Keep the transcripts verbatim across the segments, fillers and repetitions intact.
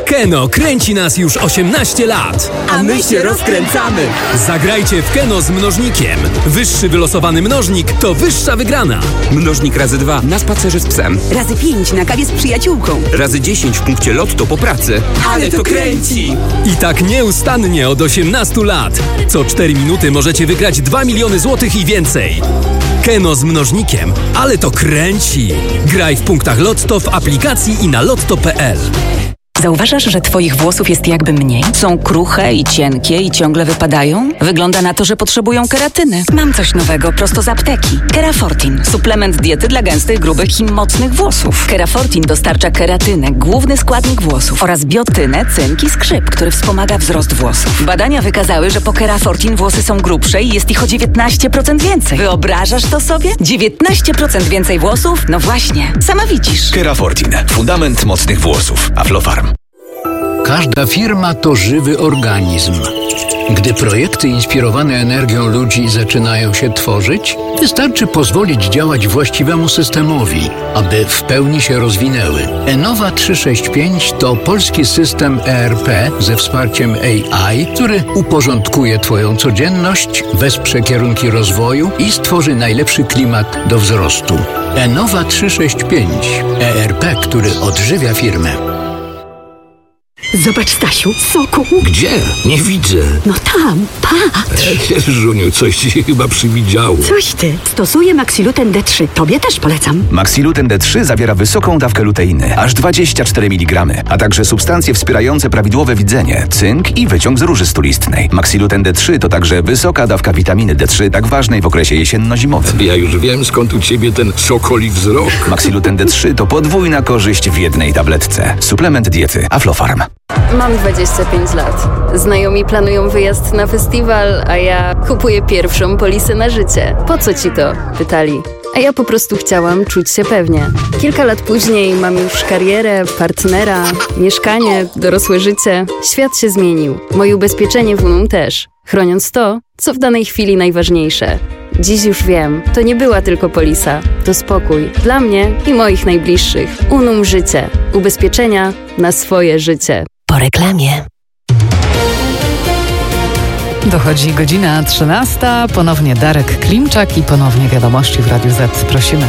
Keno kręci nas już osiemnaście lat. A my się rozkręcamy. Zagrajcie w Keno z mnożnikiem. Wyższy wylosowany mnożnik to wyższa wygrana. Mnożnik razy dwa na spacerze z psem. Razy pięć na kawie z przyjaciółką. Razy dziesięć w punkcie Lotto po pracy. Ale to kręci! I tak nieustannie od osiemnastu lat. Co cztery minuty możecie wygrać dwa miliony złotych i więcej. Keno z mnożnikiem. Ale to kręci. Graj w punktach Lotto w aplikacji i na lotto kropka p l. Zauważasz, że twoich włosów jest jakby mniej? Są kruche i cienkie i ciągle wypadają? Wygląda na to, że potrzebują keratyny. Mam coś nowego prosto z apteki. Kerafortin. Suplement diety dla gęstych, grubych i mocnych włosów. Kerafortin dostarcza keratynę, główny składnik włosów, oraz biotynę, cynk i skrzyp, który wspomaga wzrost włosów. Badania wykazały, że po Kerafortin włosy są grubsze i jest ich o dziewiętnaście procent więcej. Wyobrażasz to sobie? dziewiętnaście procent więcej włosów? No właśnie. Sama widzisz. Kerafortin. Fundament mocnych włosów. Aflofarm. Każda firma to żywy organizm. Gdy projekty inspirowane energią ludzi zaczynają się tworzyć, wystarczy pozwolić działać właściwemu systemowi, aby w pełni się rozwinęły. Enova trzysta sześćdziesiąt pięć to polski system E R P ze wsparciem A I, który uporządkuje Twoją codzienność, wesprze kierunki rozwoju i stworzy najlepszy klimat do wzrostu. Enova trzysta sześćdziesiąt pięć. E R P, który odżywia firmę. Zobacz, Stasiu, soku. Gdzie? Nie widzę. No tam, patrz. Żuniu, coś ci się chyba przywidziało. Coś ty. Stosuję Maxiluten D trzy. Tobie też polecam. Maxiluten D trzy zawiera wysoką dawkę luteiny, aż dwadzieścia cztery miligramy, a także substancje wspierające prawidłowe widzenie, cynk i wyciąg z róży stulistnej. Maxiluten D trzy to także wysoka dawka witaminy D trzy, tak ważnej w okresie jesienno-zimowym. Ja już wiem, skąd u ciebie ten sokoli wzrok. Maxiluten D trzy to podwójna korzyść w jednej tabletce. Suplement diety Aflofarm. Mam dwadzieścia pięć lat. Znajomi planują wyjazd na festiwal, a ja kupuję pierwszą polisę na życie. Po co ci to? Pytali. A ja po prostu chciałam czuć się pewnie. Kilka lat później mam już karierę, partnera, mieszkanie, dorosłe życie. Świat się zmienił. Moje ubezpieczenie w Unum też. Chroniąc to, co w danej chwili najważniejsze. Dziś już wiem, to nie była tylko polisa. To spokój. Dla mnie i moich najbliższych. Unum Życie. Ubezpieczenia na swoje życie. Po reklamie. Dochodzi godzina trzynasta, ponownie Darek Klimczak i ponownie wiadomości w Radiu Z. Prosimy.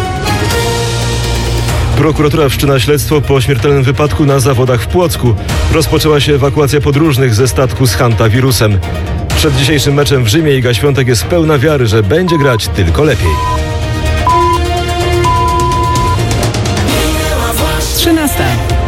Prokuratura wszczyna śledztwo po śmiertelnym wypadku na zawodach w Płocku. Rozpoczęła się ewakuacja podróżnych ze statku z hantawirusem. Przed dzisiejszym meczem w Rzymie Iga Świątek jest pełna wiary, że będzie grać tylko lepiej. trzynasta.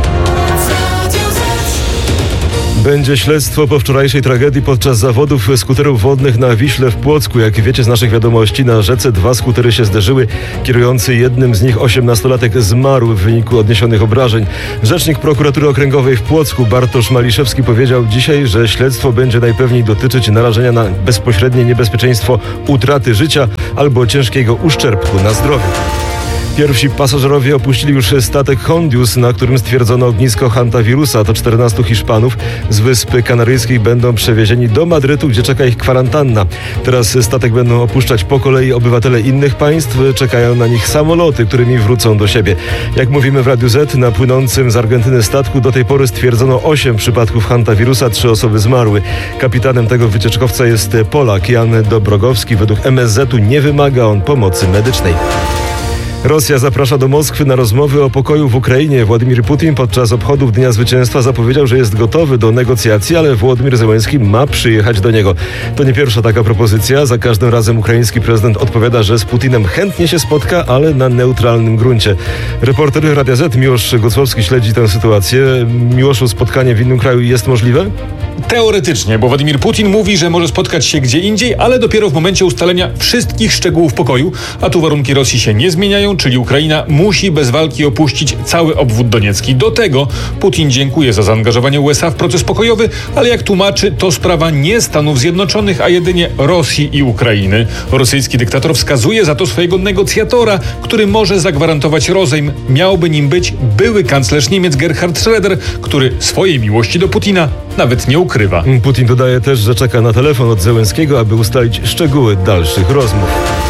Będzie śledztwo po wczorajszej tragedii podczas zawodów skuterów wodnych na Wiśle w Płocku. Jak wiecie z naszych wiadomości, na rzece dwa skutery się zderzyły. Kierujący jednym z nich osiemnastolatek zmarł w wyniku odniesionych obrażeń. Rzecznik Prokuratury Okręgowej w Płocku Bartosz Maliszewski powiedział dzisiaj, że śledztwo będzie najpewniej dotyczyć narażenia na bezpośrednie niebezpieczeństwo utraty życia albo ciężkiego uszczerbku na zdrowiu. Pierwsi pasażerowie opuścili już statek Hondius, na którym stwierdzono ognisko hantawirusa. To czternastu Hiszpanów z Wysp Kanaryjskich będą przewiezieni do Madrytu, gdzie czeka ich kwarantanna. Teraz statek będą opuszczać po kolei obywatele innych państw. Czekają na nich samoloty, którymi wrócą do siebie. Jak mówimy w Radiu Z, na płynącym z Argentyny statku do tej pory stwierdzono osiem przypadków hantawirusa, trzy osoby zmarły. Kapitanem tego wycieczkowca jest Polak Jan Dobrogowski. Według M S Z-u nie wymaga on pomocy medycznej. Rosja zaprasza do Moskwy na rozmowy o pokoju w Ukrainie. Władimir Putin podczas obchodów Dnia Zwycięstwa zapowiedział, że jest gotowy do negocjacji, ale Wołodymyr Zełenski ma przyjechać do niego. To nie pierwsza taka propozycja. Za każdym razem ukraiński prezydent odpowiada, że z Putinem chętnie się spotka, ale na neutralnym gruncie. Reporter Radia Z Miłosz Gocłowski śledzi tę sytuację. Miłoszu, spotkanie w innym kraju jest możliwe? Teoretycznie, bo Władimir Putin mówi, że może spotkać się gdzie indziej, ale dopiero w momencie ustalenia wszystkich szczegółów pokoju, a tu warunki Rosji się nie zmieniają, czyli Ukraina musi bez walki opuścić cały obwód doniecki. Do tego Putin dziękuje za zaangażowanie U S A w proces pokojowy, ale jak tłumaczy, to sprawa nie Stanów Zjednoczonych, a jedynie Rosji i Ukrainy. Rosyjski dyktator wskazuje za to swojego negocjatora, który może zagwarantować rozejm. Miałby nim być były kanclerz Niemiec Gerhard Schröder, który swojej miłości do Putina nawet nie ukrywa. Putin dodaje też, że czeka na telefon od Zełenskiego, aby ustalić szczegóły dalszych rozmów.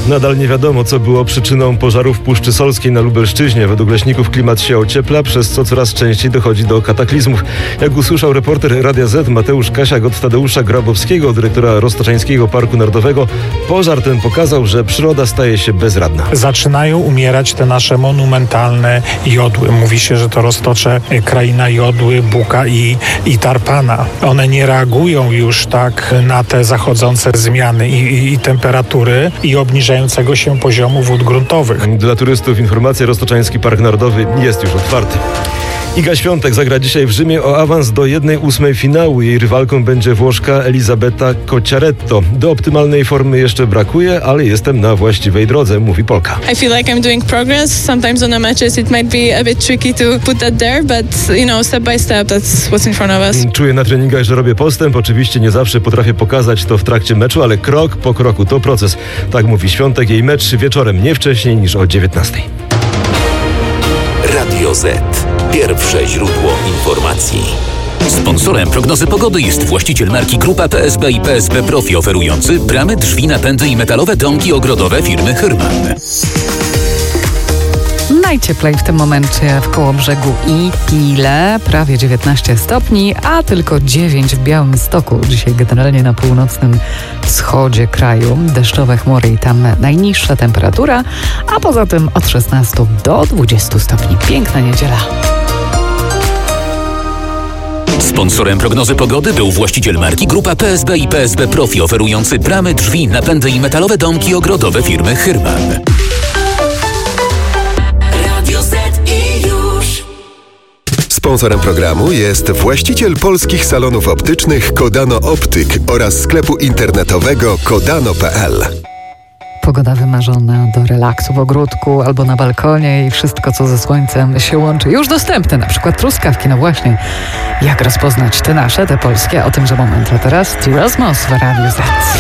Nadal nie wiadomo, co było przyczyną pożarów Puszczy Solskiej na Lubelszczyźnie. Według leśników klimat się ociepla, przez co coraz częściej dochodzi do kataklizmów. Jak usłyszał reporter Radia Z Mateusz Kasiak od Tadeusza Grabowskiego, dyrektora Roztoczańskiego Parku Narodowego, pożar ten pokazał, że przyroda staje się bezradna. Zaczynają umierać te nasze monumentalne jodły. Mówi się, że to Roztocze kraina jodły, buka i, i tarpana. One nie reagują już tak na te zachodzące zmiany i, i, i temperatury i obniżającego się poziomu wód gruntowych. Dla turystów informacja: Roztoczański Park Narodowy jest już otwarty. Iga Świątek zagra dzisiaj w Rzymie o awans do jednej ósmej finału. Jej rywalką będzie Włoszka Elisabetta Cocciaretto. Do optymalnej formy jeszcze brakuje, ale jestem na właściwej drodze, mówi Polka. I feel like I'm doing progress. Sometimes on the matches it might be a bit tricky to put that there, but you know, step by step that's what's in front of us. Czuję na treningach, że robię postęp. Oczywiście nie zawsze potrafię pokazać to w trakcie meczu, ale krok po kroku to proces. Tak mówi Świątek. Jej mecz wieczorem, nie wcześniej niż o dziewiętnastej. Radio Z. Pierwsze źródło informacji. Sponsorem prognozy pogody jest właściciel marki Grupa P S B i P S B Profi, oferujący bramy, drzwi, napędy i metalowe domki ogrodowe firmy Hyrman. Najcieplej w tym momencie w Kołobrzegu i Pile, prawie dziewiętnaście stopni, a tylko dziewięć w Białymstoku. Dzisiaj generalnie na północnym wschodzie kraju deszczowe chmury i tam najniższa temperatura, a poza tym od szesnastu do dwudziestu stopni. Piękna niedziela. Sponsorem prognozy pogody był właściciel marki Grupa P S B i P S B Profi, oferujący bramy, drzwi, napędy i metalowe domki ogrodowe firmy Hyrman. Sponsorem programu jest właściciel polskich salonów optycznych Kodano Optyk oraz sklepu internetowego kodano kropka p l. Pogoda wymarzona do relaksu w ogródku albo na balkonie i wszystko, co ze słońcem się łączy. Już dostępne, na przykład truskawki. No właśnie, jak rozpoznać te nasze, te polskie? O tym za moment. A teraz T-Rasmus w Radiu Z.